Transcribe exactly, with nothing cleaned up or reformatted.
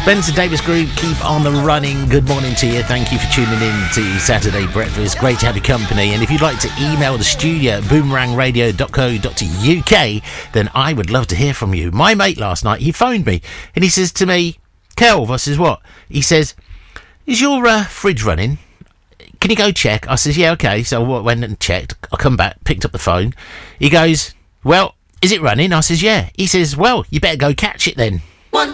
Spencer Davis Group, keep on the running. Good morning to you. Thank you for tuning in to Saturday Breakfast. Great to have your company. And if you'd like to email the studio at boomerang radio dot co dot uk, then I would love to hear from you. My mate last night, he phoned me and he says to me, Kelv, I says, what? He says, is your uh, fridge running? Can you go check? I says, yeah, okay. So I went and checked. I come back, picked up the phone. He goes, well, is it running? I says, yeah. He says, well, you better go catch it then.